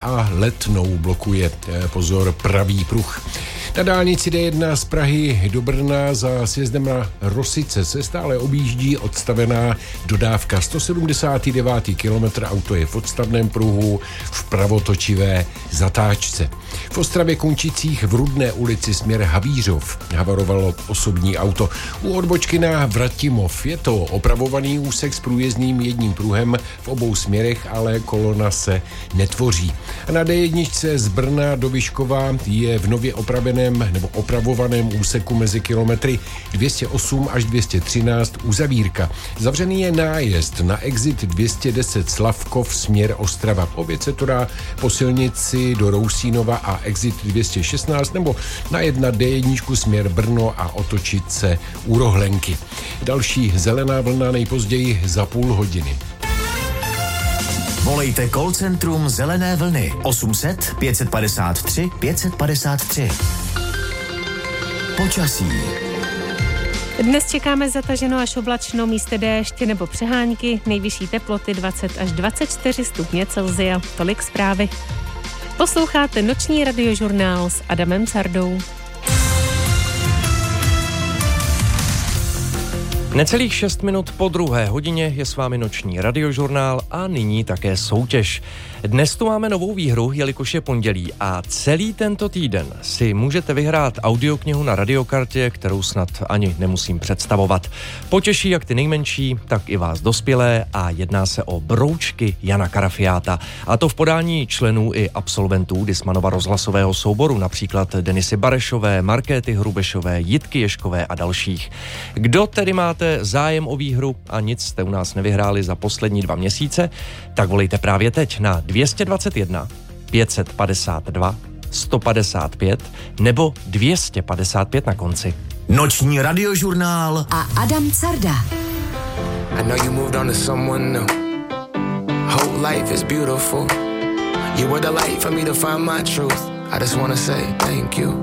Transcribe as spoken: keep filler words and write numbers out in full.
a Letnou blokuje, pozor, pravý pruh. Na dálnici D jedna z Prahy do Brna za sjezdem na Rosice se stále objíždí odstavená dodávka. sto sedmdesátý devátý kilometr, auto je v odstavném pruhu v pravotočivé zatáčce. V Ostravě končících v Rudné ulici směr Havířov havarovalo osobní auto. U odbočky na Vratimov je to opravovaný úsek s průjezdným jedním pruhem v obou směrech, ale kolona se netvoří. A na D jedna z Brna do Vyškova je v nově opraveném nebo opravovaném úseku mezi kilometry dvě stě osm až dvě stě třináct uzavírka. Zavřený je nájezd na exit dvě stě deset Slavkov směr Ostrava. Opět se to dá po silnici do Rousínova a exit dvě stě šestnáct nebo najet na D jedna směr Brno a otočit se u Rohlenky. Další zelená vlna nejpozději za půl hodiny. Volejte call centrum Zelené vlny osm set pět padesát tři pět padesát tři. Počasí. Dnes čekáme zataženo až oblačno, místy déšť nebo přehánky, nejvyšší teploty dvacet až dvacet čtyři stupně Celsia. Tolik zprávy. Posloucháte noční radiožurnál s Adamem Sardou. Necelých šest minut po druhé hodině je s vámi noční radiožurnál a nyní také soutěž. Dnes tu máme novou výhru, jelikož je pondělí a celý tento týden si můžete vyhrát audioknihu na radiokartě, kterou snad ani nemusím představovat. Potěší jak ty nejmenší, tak i vás dospělé a jedná se o broučky Jana Karafiáta. A to v podání členů i absolventů Dismanova rozhlasového souboru, například Denisy Barešové, Markéty Hrubešové, Jitky Ješkové a dalších. Kdo tedy máte zájem o výhru a nic jste u nás nevyhráli za poslední dva měsíce, tak volejte právě teď na dvě stě dvacet jedna pět padesát dva sto padesát pět nebo dvě stě padesát pět na konci. Noční radiožurnál a Adam Carda. I know you moved on to someone new. Whole life is beautiful. You were the light for me to find my truth. I just wanna say thank you.